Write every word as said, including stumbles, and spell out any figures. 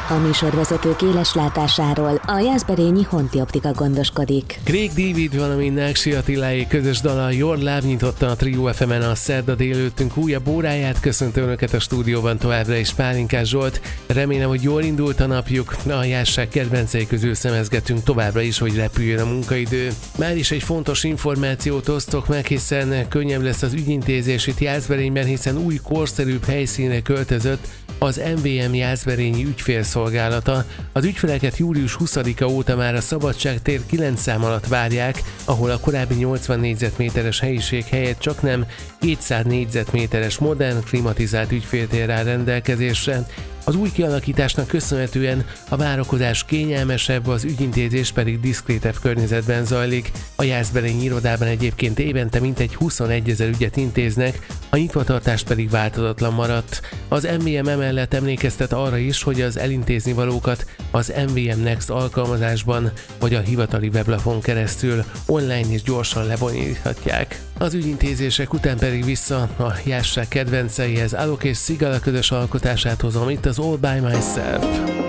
A műsorvezetők éles látásáról a Jászberényi Honti Optika gondoskodik. Craig David, valamint Náksi Attiláé közös dala Your Love nyitotta a Trio ef emen a szerda délőttünk újabb óráját. Köszöntöm Önöket a stúdióban továbbra is, Pálinkás Zsolt. Remélem, hogy jól indult a napjuk. A Jászság kedvencei közül szemezgetünk továbbra is, hogy repüljön a munkaidő. Már is egy fontos információt osztok meg, hiszen könnyebb lesz az ügyintézés itt Jászberényben, hiszen új korszerűbb helyszínre költözött az em vé em Jászberényi ügyfélszolgálata. Az ügyfeleket július huszadika óta már a Szabadság tér kilenc szám alatt várják, ahol a korábbi nyolcvan négyzetméteres helyiség helyett csaknem kétszáz négyzetméteres modern, klimatizált ügyféltér áll rendelkezésre. Az új kialakításnak köszönhetően a várakozás kényelmesebb, az ügyintézés pedig diszkrétebb környezetben zajlik. A Jászberényi irodában egyébként évente mintegy huszonegyezer ügyet intéznek, a nyitvatartás pedig változatlan maradt. Az em vé em emellett emlékeztet arra is, hogy az elintézni valókat az em vé em Next alkalmazásban vagy a hivatali weblapon keresztül online és gyorsan lebonyolíthatják. Az ügyintézések után pedig vissza a Jászság kedvenceihez, Alok és Szigala közös alkotását hozom itt az All By Myself.